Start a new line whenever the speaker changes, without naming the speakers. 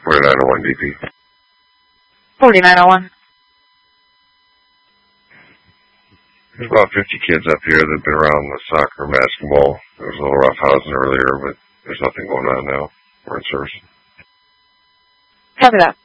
4901 DP.
4901.
There's about 50 kids up here that have been around the soccer and basketball. There was a little roughhousing earlier, but there's nothing going on now. We're in service.
Copy that.